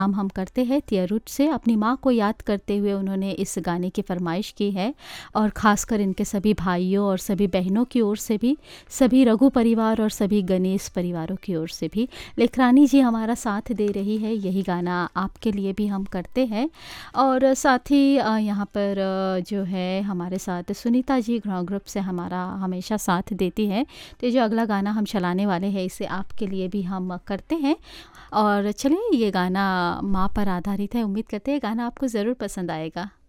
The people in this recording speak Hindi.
काम हम करते हैं तियरुट से अपनी माँ को याद करते हुए उन्होंने इस गाने की फ़रमाइश की है और ख़ासकर इनके सभी भाइयों और सभी बहनों की ओर से भी, सभी रघु परिवार और सभी गणेश परिवारों की ओर से भी। लेखरानी जी हमारा साथ दे रही है, यही गाना आपके लिए भी हम करते हैं। और साथ ही यहाँ पर जो है हमारे साथ सुनीता जी ग्रुप से हमारा हमेशा साथ देती है। तो ये जो अगला गाना हम चलाने वाले हैं इसे आपके लिए भी हम करते हैं। और चलिए ये गाना माँ पर आधारित है, उम्मीद करते हैं गाना आपको ज़रूर पसंद आएगा।